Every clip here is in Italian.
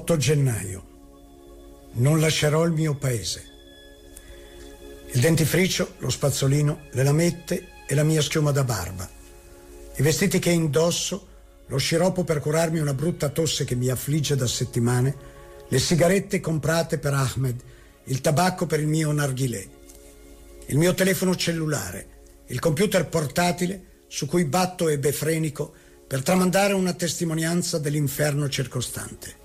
8 gennaio. Non lascerò il mio paese. Il dentifricio, lo spazzolino, le lamette e la mia schiuma da barba. I vestiti che indosso, lo sciroppo per curarmi una brutta tosse che mi affligge da settimane, le sigarette comprate per Ahmed, il tabacco per il mio narghilè, il mio telefono cellulare, il computer portatile su cui batto ebefrenico per tramandare una testimonianza dell'inferno circostante.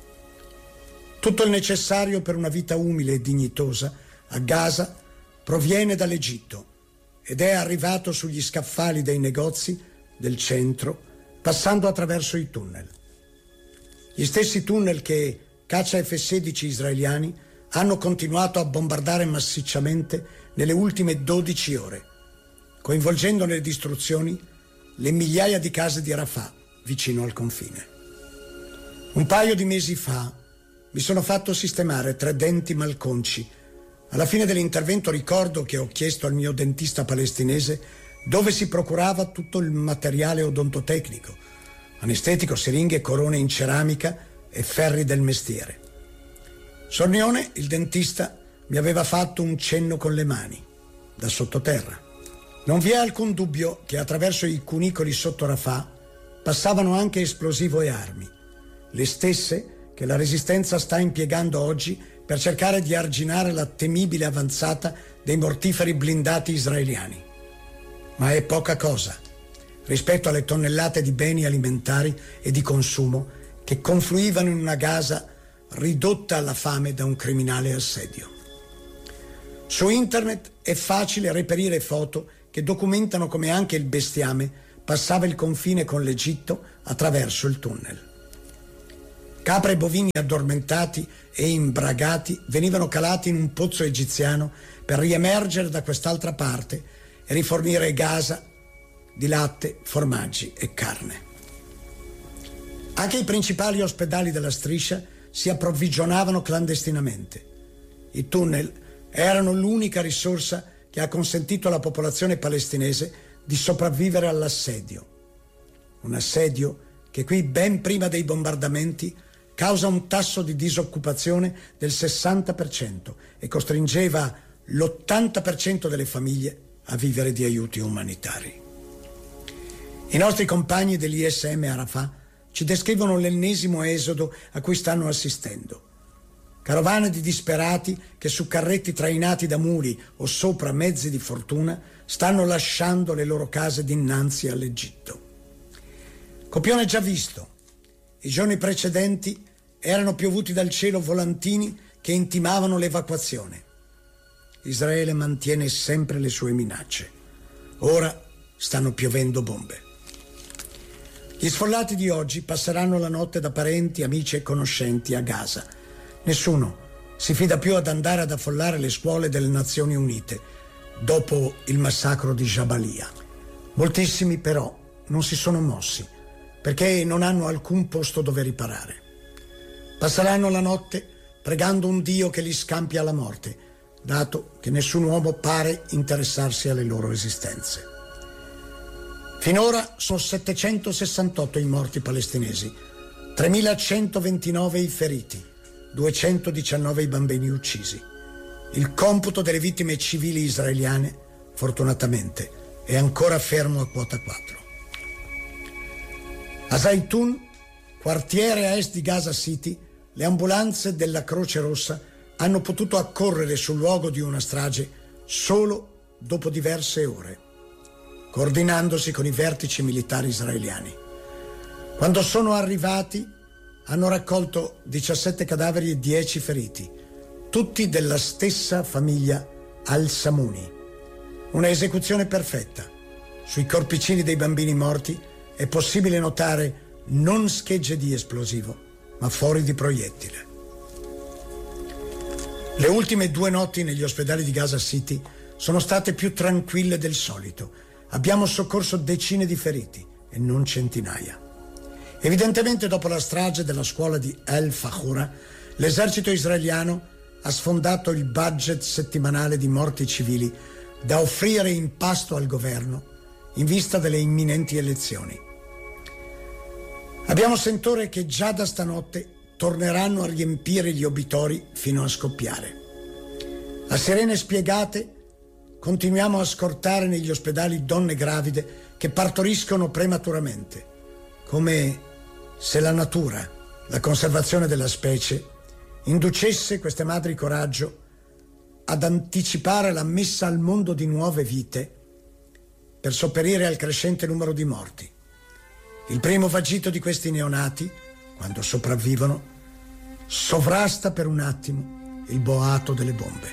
Tutto il necessario per una vita umile e dignitosa a Gaza proviene dall'Egitto ed è arrivato sugli scaffali dei negozi del centro, passando attraverso i tunnel. Gli stessi tunnel che caccia F-16 israeliani hanno continuato a bombardare massicciamente nelle ultime 12 ore, coinvolgendo nelle distruzioni le migliaia di case di Rafah, vicino al confine. Un paio di mesi fa mi sono fatto sistemare 3 denti malconci. Alla fine dell'intervento ricordo che ho chiesto al mio dentista palestinese dove si procurava tutto il materiale odontotecnico, anestetico, siringhe, corone in ceramica e ferri del mestiere. Sornione, il dentista, mi aveva fatto un cenno con le mani, da sottoterra. Non vi è alcun dubbio che attraverso i cunicoli sotto Rafah passavano anche esplosivo e armi, le stesse che la resistenza sta impiegando oggi per cercare di arginare la temibile avanzata dei mortiferi blindati israeliani. Ma è poca cosa rispetto alle tonnellate di beni alimentari e di consumo che confluivano in una Gaza ridotta alla fame da un criminale assedio. Su internet è facile reperire foto che documentano come anche il bestiame passava il confine con l'Egitto attraverso il tunnel. Capre e bovini addormentati e imbragati venivano calati in un pozzo egiziano per riemergere da quest'altra parte e rifornire Gaza di latte, formaggi e carne. Anche i principali ospedali della striscia si approvvigionavano clandestinamente. I tunnel erano l'unica risorsa che ha consentito alla popolazione palestinese di sopravvivere all'assedio. Un assedio che qui, ben prima dei bombardamenti, causa un tasso di disoccupazione del 60% e costringeva l'80% delle famiglie a vivere di aiuti umanitari. I nostri compagni dell'ISM a Rafah ci descrivono l'ennesimo esodo a cui stanno assistendo. Carovane di disperati che su carretti trainati da muli o sopra mezzi di fortuna stanno lasciando le loro case dinanzi all'Egitto. Copione già visto. I giorni precedenti erano piovuti dal cielo volantini che intimavano l'evacuazione. Israele mantiene sempre le sue minacce. Ora stanno piovendo bombe. Gli sfollati di oggi passeranno la notte da parenti, amici e conoscenti a Gaza. Nessuno si fida più ad andare ad affollare le scuole delle Nazioni Unite dopo il massacro di Jabalia. Moltissimi però non si sono mossi perché non hanno alcun posto dove riparare. Passeranno la notte pregando un Dio che li scampi alla morte, dato che nessun uomo pare interessarsi alle loro esistenze. Finora sono 768 i morti palestinesi, 3.129 i feriti, 219 i bambini uccisi. Il computo delle vittime civili israeliane, fortunatamente, è ancora fermo a quota 4. A Zaytun, quartiere a est di Gaza City, le ambulanze della Croce Rossa hanno potuto accorrere sul luogo di una strage solo dopo diverse ore, coordinandosi con i vertici militari israeliani. Quando sono arrivati, hanno raccolto 17 cadaveri e 10 feriti, tutti della stessa famiglia Al-Samuni. Una esecuzione perfetta. Sui corpicini dei bambini morti è possibile notare non schegge di esplosivo, ma fori di proiettile. Le ultime 2 notti negli ospedali di Gaza City sono state più tranquille del solito. Abbiamo soccorso decine di feriti e non centinaia. Evidentemente, dopo la strage della scuola di El-Fahura, l'esercito israeliano ha sfondato il budget settimanale di morti civili da offrire in pasto al governo in vista delle imminenti elezioni. Abbiamo sentore che già da stanotte torneranno a riempire gli obitori fino a scoppiare. A sirene spiegate continuiamo a scortare negli ospedali donne gravide che partoriscono prematuramente, come se la natura, la conservazione della specie, inducesse queste madri coraggio ad anticipare la messa al mondo di nuove vite per sopperire al crescente numero di morti. Il primo vagito di questi neonati, quando sopravvivono, sovrasta per un attimo il boato delle bombe.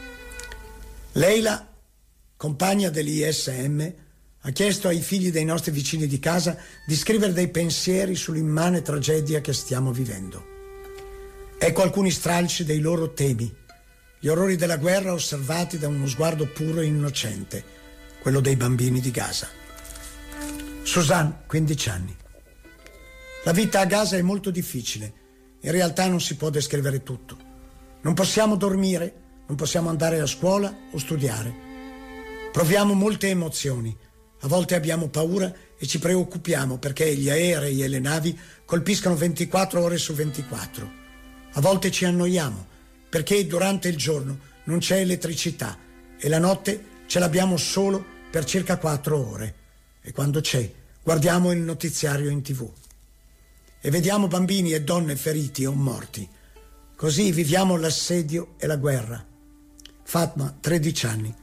Leila, compagna dell'ISM, ha chiesto ai figli dei nostri vicini di casa di scrivere dei pensieri sull'immane tragedia che stiamo vivendo. Ecco alcuni stralci dei loro temi, gli orrori della guerra osservati da uno sguardo puro e innocente, quello dei bambini di Gaza. Suzanne, 15 anni. La vita a Gaza è molto difficile. In realtà non si può descrivere tutto. Non possiamo dormire, non possiamo andare a scuola o studiare. Proviamo molte emozioni. A volte abbiamo paura e ci preoccupiamo perché gli aerei e le navi colpiscono 24 ore su 24. A volte ci annoiamo perché durante il giorno non c'è elettricità e la notte ce l'abbiamo solo per circa 4 ore. E quando c'è, guardiamo il notiziario in TV. E vediamo bambini e donne feriti o morti. Così viviamo l'assedio e la guerra. Fatma, 13 anni.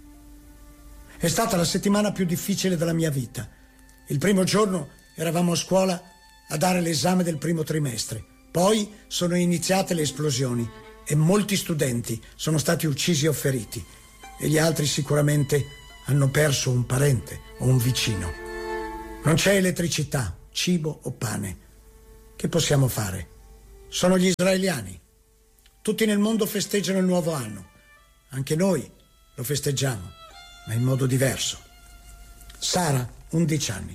È stata la settimana più difficile della mia vita. Il primo giorno eravamo a scuola a dare l'esame del primo trimestre. Poi sono iniziate le esplosioni e molti studenti sono stati uccisi o feriti. E gli altri sicuramente hanno perso un parente o un vicino. Non c'è elettricità, cibo o pane. Che possiamo fare? Sono gli israeliani. Tutti nel mondo festeggiano il nuovo anno. Anche noi lo festeggiamo, ma in modo diverso. Sara, 11 anni.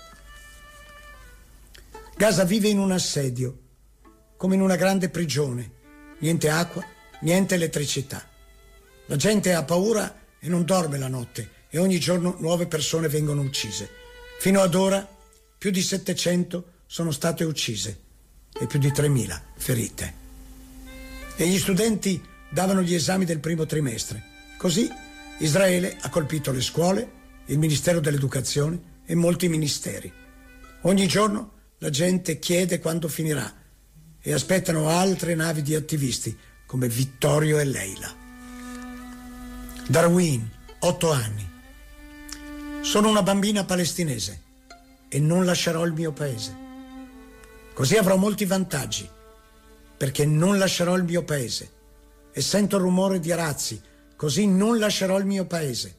Gaza vive in un assedio, come in una grande prigione. Niente acqua, niente elettricità. La gente ha paura e non dorme la notte e ogni giorno nuove persone vengono uccise. Fino ad ora più di 700 sono state uccise e più di 3.000 ferite. E gli studenti davano gli esami del primo trimestre. Così Israele ha colpito le scuole, il Ministero dell'Educazione e molti ministeri. Ogni giorno la gente chiede quando finirà e aspettano altre navi di attivisti come Vittorio e Leila. Darwin, 8 anni. Sono una bambina palestinese e non lascerò il mio paese. Così avrò molti vantaggi, perché non lascerò il mio paese. E sento il rumore di razzi, così non lascerò il mio paese.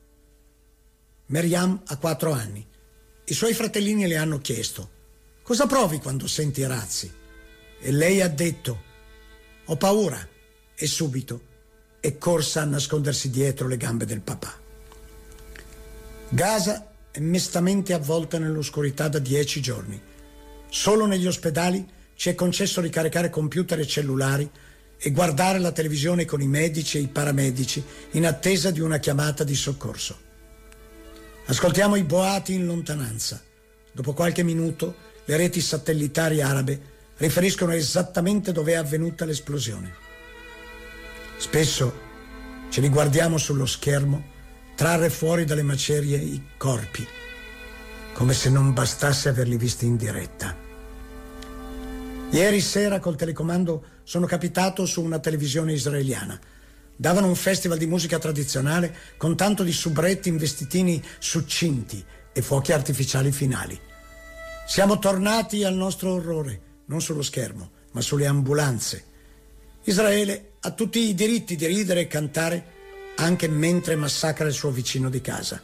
Meriam ha 4 anni. I suoi fratellini le hanno chiesto: cosa provi quando senti razzi? E lei ha detto: ho paura. E subito è corsa a nascondersi dietro le gambe del papà. Gaza è mestamente avvolta nell'oscurità da 10 giorni. Solo negli ospedali ci è concesso ricaricare computer e cellulari e guardare la televisione con i medici e i paramedici in attesa di una chiamata di soccorso. Ascoltiamo i boati in lontananza. Dopo qualche minuto le reti satellitari arabe riferiscono esattamente dove è avvenuta l'esplosione. Spesso ce li guardiamo sullo schermo trarre fuori dalle macerie i corpi, come se non bastasse averli visti in diretta. Ieri sera col telecomando sono capitato su una televisione israeliana. Davano un festival di musica tradizionale con tanto di subretti in vestitini succinti e fuochi artificiali finali. Siamo tornati al nostro orrore, non sullo schermo, ma sulle ambulanze. Israele ha tutti i diritti di ridere e cantare anche mentre massacra il suo vicino di casa.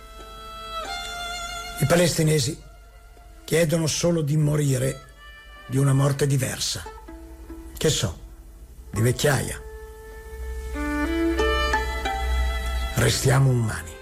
I palestinesi chiedono solo di morire di una morte diversa. Che so, di vecchiaia. Restiamo umani.